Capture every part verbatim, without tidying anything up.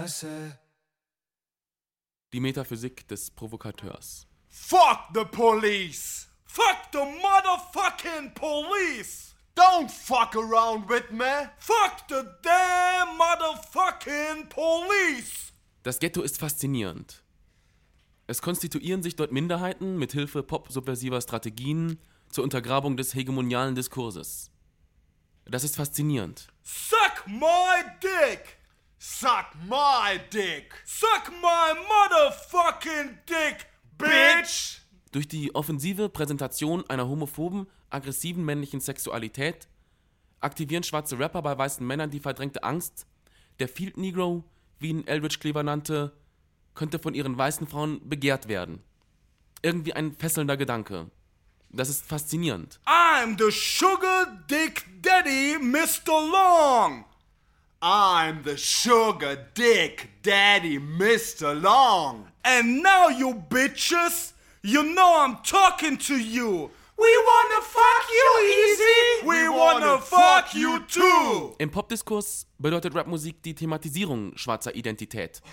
Die Metaphysik des Provokateurs. Fuck the police! Fuck the motherfucking police! Don't fuck around with me! Fuck the damn motherfucking police! Das Ghetto ist faszinierend. Es konstituieren sich dort Minderheiten mit Hilfe pop-subversiver Strategien zur Untergrabung des hegemonialen Diskurses. Das ist faszinierend. Suck my dick! Suck my dick! Suck my motherfucking dick, bitch! Durch die offensive Präsentation einer homophoben, aggressiven männlichen Sexualität aktivieren schwarze Rapper bei weißen Männern die verdrängte Angst, der Field Negro, wie ihn Eldridge Cleaver nannte, könnte von ihren weißen Frauen begehrt werden. Irgendwie ein fesselnder Gedanke. Das ist faszinierend. I'm the sugar dick daddy, Mister Long! I'm the sugar dick daddy, Mister Long! And now you bitches, you know I'm talking to you! We wanna fuck you, Easy! We wanna fuck you too! Im Popdiskurs bedeutet Rapmusik die Thematisierung schwarzer Identität.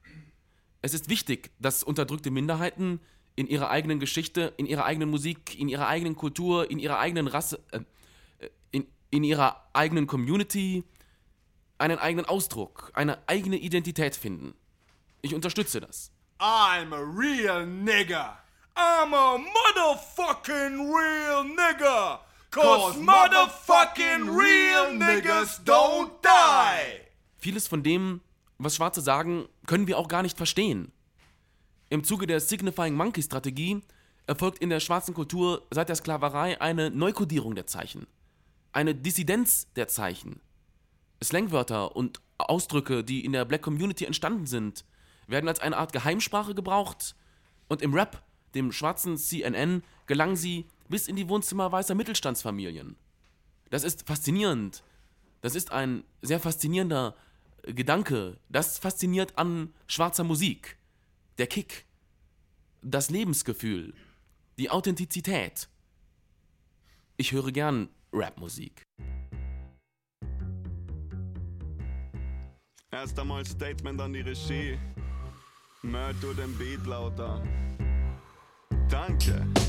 Es ist wichtig, dass unterdrückte Minderheiten in ihrer eigenen Geschichte, in ihrer eigenen Musik, in ihrer eigenen Kultur, in ihrer eigenen Rasse, äh, in, in ihrer eigenen Community einen eigenen Ausdruck, eine eigene Identität finden. Ich unterstütze das. I'm a real nigger. I'm a motherfucking real nigger. Cause motherfucking real niggas don't die. Vieles von dem, was Schwarze sagen, können wir auch gar nicht verstehen. Im Zuge der Signifying Monkey Strategie erfolgt in der schwarzen Kultur seit der Sklaverei eine Neukodierung der Zeichen. Eine Dissidenz der Zeichen. Slangwörter und Ausdrücke, die in der Black Community entstanden sind, werden als eine Art Geheimsprache gebraucht und im Rap, dem schwarzen C N N, gelangen sie bis in die Wohnzimmer weißer Mittelstandsfamilien. Das ist faszinierend. Das ist ein sehr faszinierender Gedanke. Das fasziniert an schwarzer Musik. Der Kick, das Lebensgefühl, die Authentizität. Ich höre gern Rapmusik. Erst einmal Statement an die Regie. Mörd du den Beat lauter. Danke.